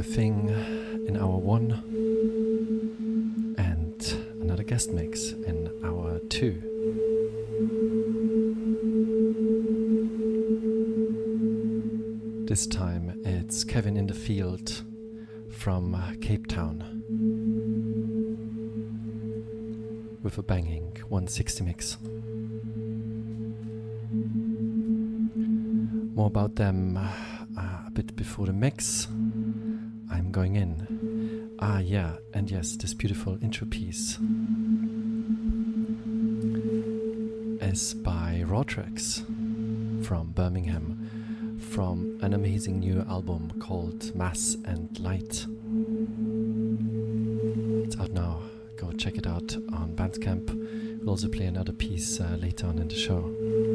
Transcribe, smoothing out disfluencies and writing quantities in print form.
a thing in hour 1 and another guest mix in hour 2. This time it's Kevin in the Field from Cape Town with a banging 160 mix. More about them a bit before the mix. I'm going in. Yeah, and yes, this beautiful intro piece is by Raw Tracks from Birmingham, from an amazing new album called Mass and Light. It's out now. Go check it out on Bandcamp. We'll also play another piece later on in the show.